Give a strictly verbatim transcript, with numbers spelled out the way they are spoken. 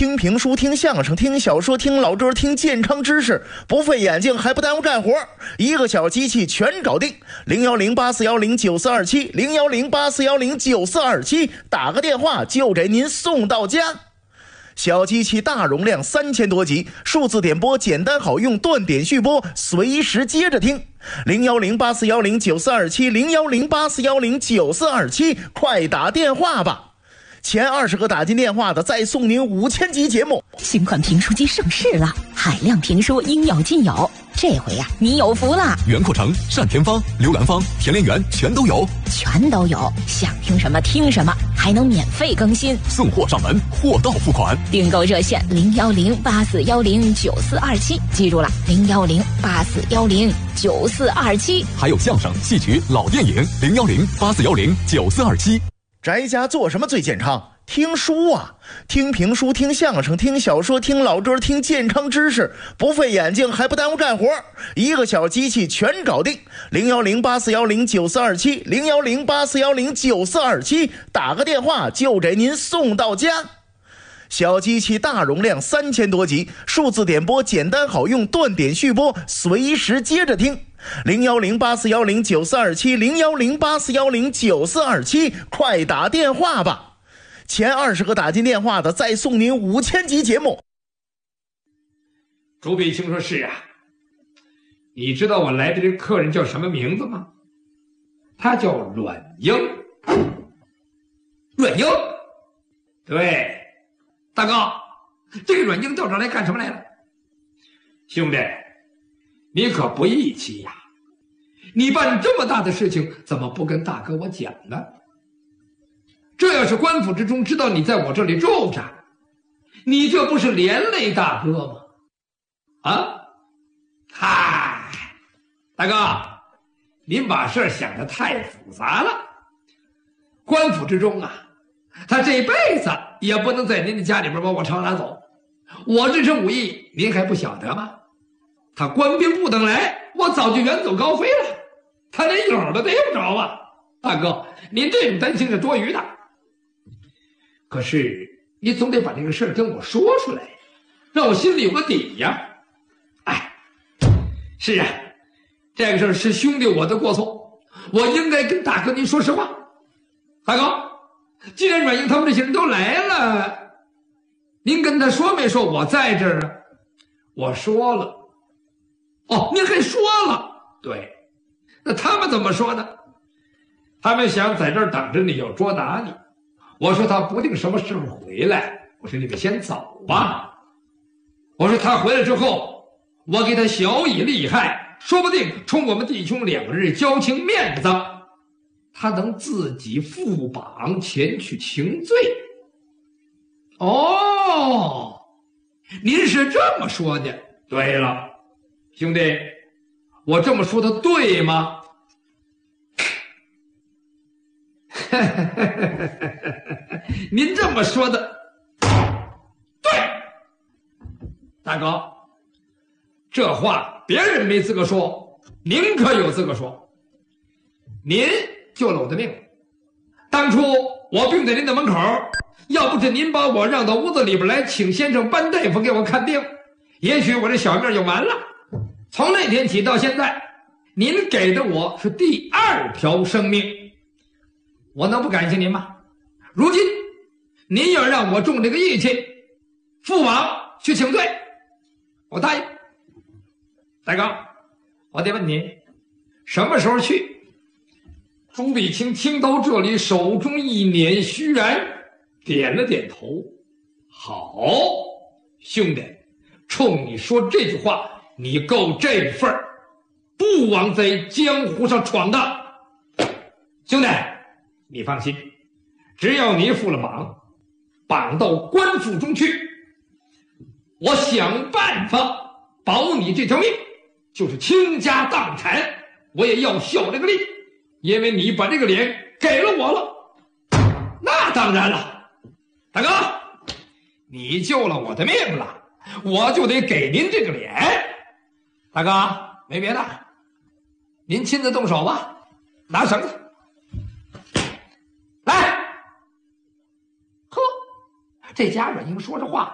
听评书、听相声、听小说、听老歌、听健康知识，不费眼睛还不耽误干活，一个小机器全搞定。零幺零八四幺零九四二七，零幺零八四幺零九四二七，打个电话就给您送到家。小机器大容量，三千多集，数字点播简单好用，断点续播，随时接着听。零幺零八四幺零九四二七，零幺零八四幺零九四二七，快打电话吧！前二十个打进电话的，再送您五千集节目。 新款评书机上市了，海量评书应有尽有。这回呀、啊，你有福了！ 袁阔成、单田芳、刘兰芳、田连元全都有， 全都有，想听什么听什么，还能免费更新， 送货上门，货到付款。 订购热线零幺零八四幺零九四二七，记住了，零幺零八四幺零九四二七。 还有相声、戏曲、老电影，零幺零八四幺零九四二七。 宅家做什么最健康？听书啊，听评书、听相声、听小说、听老歌、听健康知识，不费眼睛还不耽误干活，一个小机器全搞定。零幺零八四幺零九四二七，零幺零八四幺零九四二七，打个电话就给您送到家。小机器大容量，三千多集，数字点播简单好用，断点续播，随时接着听。零幺零八四幺零九四二七，零幺零八四幺零九四二七，快打电话吧！前二十个打进电话的，再送您五千集节目。 朱碧清说：“是啊，你知道我来的这个客人叫什么名字吗？他叫阮英。阮英，对，大哥，这个阮英到这儿来干什么来了？兄弟，你可不义气呀！你办这么大的事情，怎么不跟大哥我讲呢？这要是官府之中知道你在我这里住着，你这不是连累大哥吗？啊？嗨，大哥，您把事儿想得太复杂了。官府之中啊，他这辈子也不能在您的家里边把我常拿走。我这身武艺您还不晓得吗？他官兵不等来，我早就远走高飞了，他连影都逮不着啊！大哥，您这种担心是多余的。可是你总得把这个事儿跟我说出来，让我心里有个底呀。哎，是啊，这个事儿是兄弟我的过错，我应该跟大哥您说实话。大哥，既然阮英他们这些人都来了，您跟他说没说我在这儿啊？我说了。哦，您还说了？对，那他们怎么说呢？他们想在这儿等着你，要捉拿你。我说他不定什么时候回来，我说你们先走吧。我说他回来之后，我给他小以利害，说不定冲我们弟兄两日交情面子，他能自己负绑前去请罪。哦，您是这么说的。对了，兄弟，我这么说的对吗？您这么说的对，大哥，这话别人没资格说，您可有资格说。您救了我的命，当初我病在您的门口，要不是您把我让到屋子里边来，请先生班大夫给我看病，也许我这小命就完了。从那天起到现在，您给的我是第二条生命，我能不感谢您吗？如今您要让我中这个义气，父王去请罪，我答应。大哥，我得问你什么时候去？朱碧清听到这里，手中一捻，虚然点了点头。好，兄弟，冲你说这句话，你够这份儿，不枉在江湖上闯荡。兄弟，你放心，只要你付了绑，绑到官府中去，我想办法保你这条命，就是倾家荡产我也要效这个力，因为你把这个脸给了我了。那当然了，大哥，你救了我的命了，我就得给您这个脸。大哥，没别的，您亲自动手吧，拿绳子来。呵，这家阮英说着话